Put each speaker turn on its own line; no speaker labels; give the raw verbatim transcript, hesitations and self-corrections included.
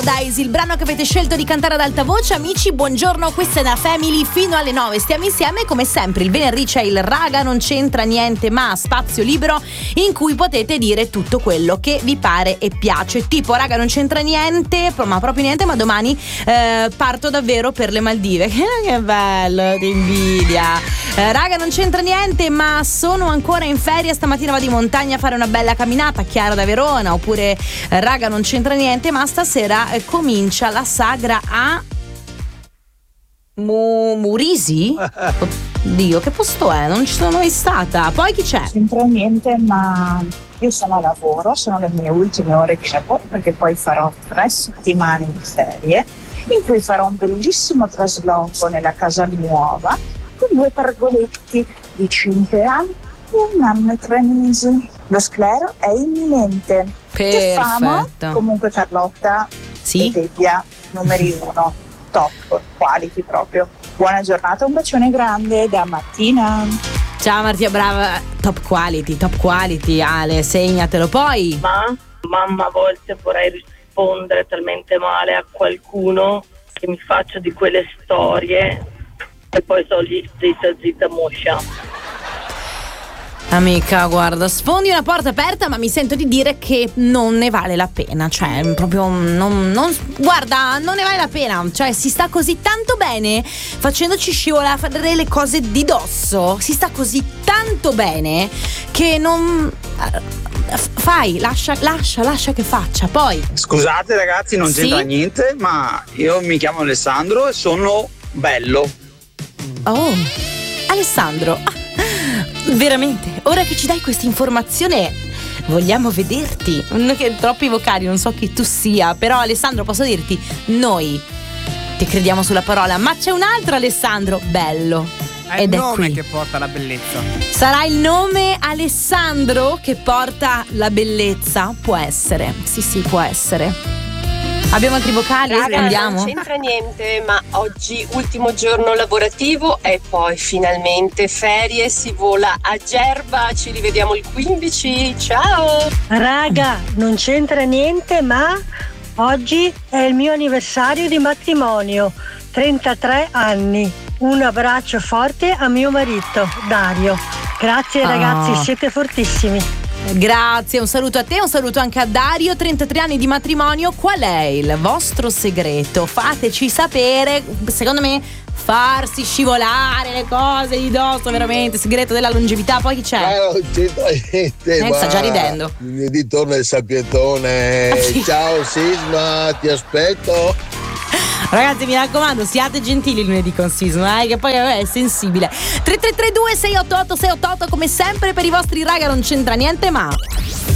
Daisy, il brano che avete scelto di cantare ad alta voce. Amici, buongiorno, questa è la Family fino alle nove. Stiamo insieme come sempre. Il venerdì c'è il Raga non c'entra niente ma, spazio libero in cui potete dire tutto quello che vi pare e piace. Tipo, raga, non c'entra niente, ma proprio niente, ma domani eh, parto davvero per le Maldive. Che bello, ti invidia. eh, Raga, non c'entra niente ma sono ancora in ferie, stamattina vado in montagna a fare una bella camminata, Chiara da Verona. Oppure eh, raga, non c'entra niente ma stasera comincia la sagra a Mu- Murisi? Oddio, che posto è? Non ci sono mai stata. Poi chi c'è?
Non c'entra niente, ma io sono a lavoro, sono le mie ultime ore di lavoro perché poi farò tre settimane di ferie in cui farò un bellissimo trasloco nella casa nuova con due pargoletti di cinque anni, un anno e tre mesi. Lo sclero è imminente. Che fama? Comunque Carlotta,
sì?
E Debbia, numeri uno, top, quality proprio. Buona giornata, un bacione grande da Martina.
Ciao Martina, brava. Top quality, top quality, Ale, segnatelo. Poi
Ma mamma, a volte vorrei rispondere talmente male a qualcuno che mi faccio di quelle storie e poi sto lì zitta zitta moscia.
amica, guarda, sfondi una porta aperta, ma mi sento di dire che non ne vale la pena. Cioè, proprio non, non guarda, non ne vale la pena. Cioè, si sta così tanto bene facendoci scivolare le cose di dosso. Si sta così tanto bene che non fai, lascia, lascia, lascia che faccia. Poi
scusate ragazzi, non c'entra
sì?
niente, ma io mi chiamo Alessandro e sono bello.
Oh, Alessandro, ah, veramente, ora che ci dai questa informazione vogliamo vederti. Non che troppi vocali, non so chi tu sia, però Alessandro, posso dirti, noi ti crediamo sulla parola, ma c'è un altro Alessandro bello.
È
ed
il
è
nome
qui
che porta la bellezza.
Sarà il nome Alessandro che porta la bellezza? Può essere, sì sì, può essere. Abbiamo altri vocali?
Raga,
Andiamo?
non c'entra niente, ma oggi ultimo giorno lavorativo e poi finalmente ferie, si vola a Gerba, ci rivediamo il quindici, ciao!
Raga, non c'entra niente, ma oggi è il mio anniversario di matrimonio, trentatré anni. Un abbraccio forte a mio marito, Dario. Grazie ragazzi,
Oh.
siete fortissimi.
Grazie, un saluto a te, un saluto anche a Dario. Trentatré anni di matrimonio, qual è il vostro segreto? Fateci sapere. Secondo me farsi scivolare le cose di dosso, veramente segreto della longevità. Poi chi c'è?
Ah, non c'entra niente,
Eh,
ma
sta già ridendo.
lunedì torna il sapientone.
Ah, sì.
Ciao Sisma, ti aspetto.
Ragazzi, mi raccomando, siate gentili lunedì con Sisma, eh, che poi eh, è sensibile. Tre tre tre due sei otto otto sei otto otto come sempre per i vostri raga non c'entra niente ma